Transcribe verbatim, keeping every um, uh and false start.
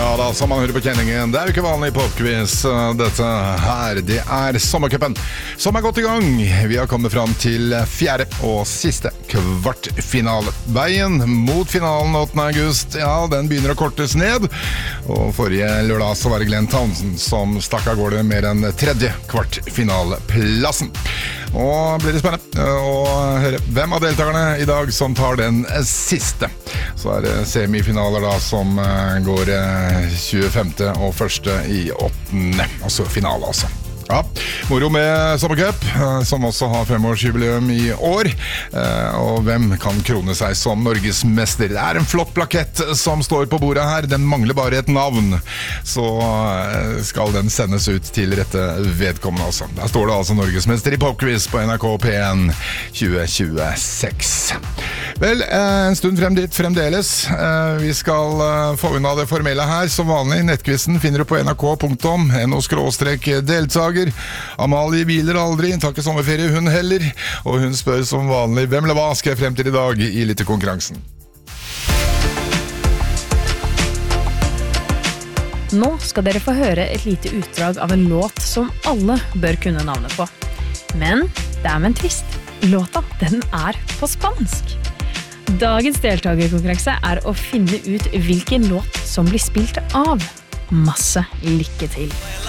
Ja da, som man hører på kjenningen. Det er jo ikke vanlig popquiz. Dette her, det er sommercupen som er godt i gang. Vi har kommet fram til fjerde og siste kvartfinale. Veien mot finalen åttende august, ja, den begynner å kortes ned. Og forrige lørdag så var det Glenn Townsend som stakk av gårde med den tredje kvartfinaleplassen. Og blir det spennende å høre hvem av deltakerne i dag som tar den siste. Så er det semifinaler da som går tjuefemte og første i åttende, altså finale altså. Ja, moro med Sommercup, som også har femårsjubileum i år. Og hvem kan krone seg som Norgesmester? Det er en flott plakett som står på bordet her. Den mangler bare et navn. Så skal den sendes ut til rette vedkommende også. Der står det altså Norgesmester i popquiz på N R K P en tjue tjueseks. Vel, en stund frem dit fremdeles. Vi skal få unna det formelle her. Som vanlig, nettquizen finner du på nrk punktum no skråstrek deltager. Amalie hviler aldri, tar ikke sommerferie hun heller, og hun spør som vanlig hvem eller hva skal jeg frem til i dag i lytterkonkurransen. Nå skal dere få høre et lite utdrag av en låt som alle bør kunne navnet på. Men det er med en twist. Låta, den er på spansk. Dagens deltagerkonkurranse er å finne ut hvilken låt som blir spilt av. Masse lykke til!